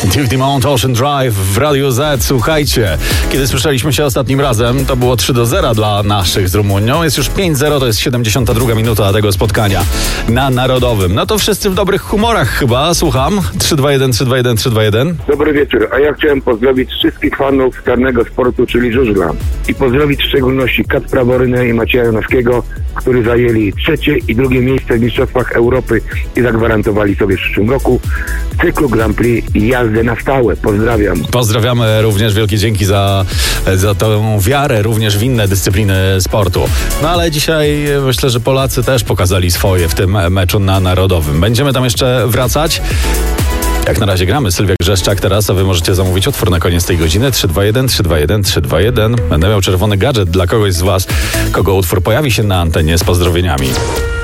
Deep Mount Ocean Drive w Radio Z. Słuchajcie, kiedy słyszeliśmy się ostatnim razem, to było 3-0 dla naszych z Rumunią. Jest już 5-0, to jest 72 minuta tego spotkania na Narodowym. No to wszyscy w dobrych humorach chyba, słucham. 3-2-1, 3-2-1, 3-2-1. Dobry wieczór, a ja chciałem pozdrowić wszystkich fanów czarnego sportu, czyli żużla. I pozdrowić w szczególności Kacpra Borynę i Macieja Janowskiego, którzy zajęli trzecie i drugie miejsce w Mistrzostwach Europy i zagwarantowali sobie w przyszłym roku w cyklu Grand Prix jazdę na stałe. Pozdrawiam. Pozdrawiamy również, wielkie dzięki za tę wiarę również w inne dyscypliny sportu. No ale dzisiaj myślę, że Polacy też pokazali swoje w tym meczu na Narodowym. Będziemy tam jeszcze wracać. Jak na razie gramy Sylwia Grzeszczak teraz, a wy możecie zamówić utwór na koniec tej godziny 321 321 321. Będę miał czerwony gadżet dla kogoś z was, kogo utwór pojawi się na antenie z pozdrowieniami.